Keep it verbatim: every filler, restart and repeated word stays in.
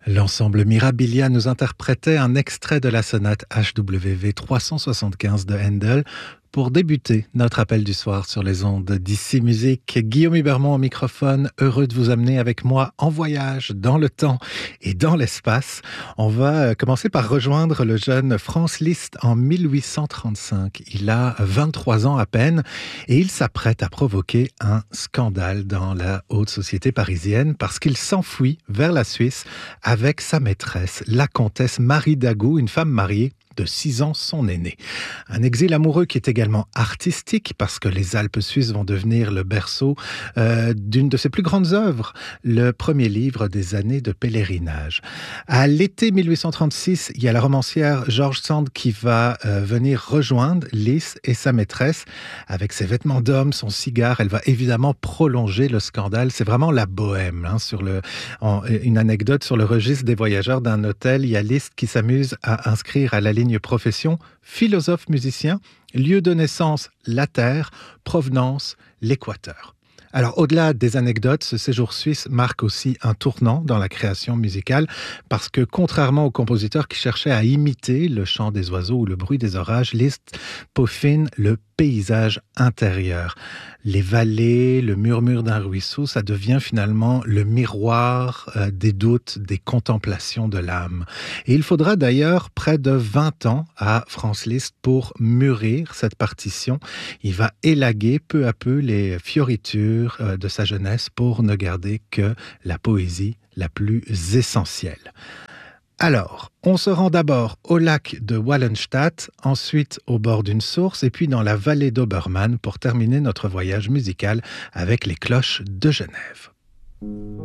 L'ensemble Mirabilia nous interprétait un extrait de la sonate H W V trois cent soixante-quinze de Handel pour débuter notre appel du soir sur les ondes d'Ici Musique. Guillaume Hubermont au microphone, heureux de vous amener avec moi en voyage dans le temps et dans l'espace. On va commencer par rejoindre le jeune Franz Liszt en mille huit cent trente-cinq. Il a vingt-trois ans à peine et il s'apprête à provoquer un scandale dans la haute société parisienne parce qu'il s'enfuit vers la Suisse avec sa maîtresse, la comtesse Marie Dagou, une femme mariée de six ans son aîné. Un exil amoureux qui est également artistique parce que les Alpes suisses vont devenir le berceau euh, d'une de ses plus grandes œuvres, le premier livre des années de pèlerinage. À l'été mille huit cent trente-six, il y a la romancière George Sand qui va euh, venir rejoindre Liszt et sa maîtresse avec ses vêtements d'homme, son cigare. Elle va évidemment prolonger le scandale. C'est vraiment la bohème. Hein, sur le, en, une anecdote sur le registre des voyageurs d'un hôtel, il y a Liszt qui s'amuse à inscrire à la ligne profession, philosophe musicien, lieu de naissance, la Terre, provenance, l'Équateur. Alors, au-delà des anecdotes, ce séjour suisse marque aussi un tournant dans la création musicale parce que, contrairement aux compositeurs qui cherchaient à imiter le chant des oiseaux ou le bruit des orages, Liszt peaufine le paysage intérieur. Les vallées, le murmure d'un ruisseau, ça devient finalement le miroir euh, des doutes, des contemplations de l'âme. Et il faudra d'ailleurs près de vingt ans à Franz Liszt pour mûrir cette partition. Il va élaguer peu à peu les fioritures euh, de sa jeunesse pour ne garder que la poésie la plus essentielle. Alors, on se rend d'abord au lac de Wallenstadt, ensuite au bord d'une source et puis dans la vallée d'Obermann pour terminer notre voyage musical avec les cloches de Genève.